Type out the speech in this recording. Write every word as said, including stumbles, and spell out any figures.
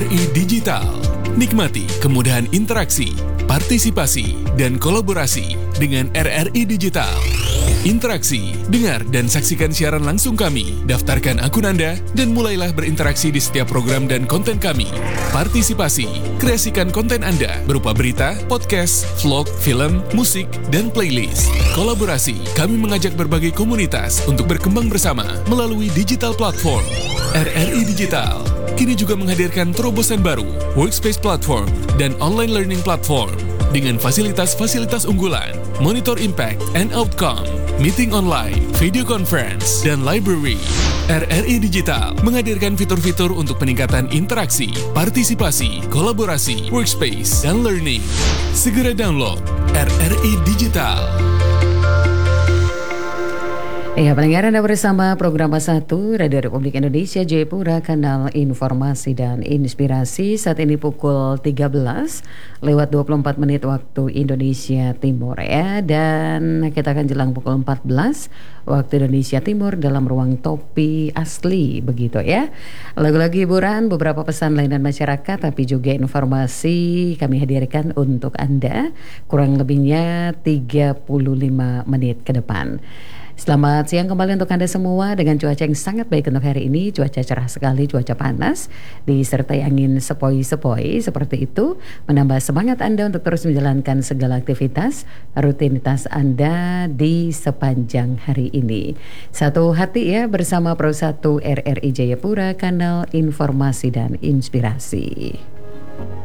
I Digital. Nikmati kemudahan interaksi, partisipasi, dan kolaborasi dengan R R I Digital. Interaksi, dengar dan saksikan siaran langsung kami, daftarkan akun Anda, dan mulailah berinteraksi di setiap program dan konten kami. Partisipasi, kreasikan konten Anda berupa berita, podcast, vlog, film, musik, dan playlist. Kolaborasi, kami mengajak berbagai komunitas untuk berkembang bersama melalui digital platform. R R I Digital kini juga menghadirkan terobosan baru, workspace platform, dan online learning platform dengan fasilitas-fasilitas unggulan, monitor impact and outcome, meeting online, video conference, dan library. R R I Digital menghadirkan fitur-fitur untuk peningkatan interaksi, partisipasi, kolaborasi, workspace, dan learning. Segera download R R I Digital. Ya, pendengar, Anda bersama program satu Radio Republik Indonesia Jayapura, kanal informasi dan inspirasi. Saat ini pukul tiga belas lewat dua puluh empat menit waktu Indonesia Timur ya. Dan kita akan jelang pukul empat belas waktu Indonesia Timur dalam ruang Topi Asli, begitu ya. Lagu-lagu hiburan, beberapa pesan layanan masyarakat, tapi juga informasi kami hadirkan untuk Anda kurang lebihnya tiga puluh lima menit ke depan. Selamat siang kembali untuk Anda semua dengan cuaca yang sangat baik untuk hari ini. Cuaca cerah sekali, cuaca panas, disertai angin sepoi-sepoi seperti itu, menambah semangat Anda untuk terus menjalankan segala aktivitas, rutinitas Anda di sepanjang hari ini. Satu hati ya bersama Pro satu R R I Jayapura, kanal informasi dan inspirasi.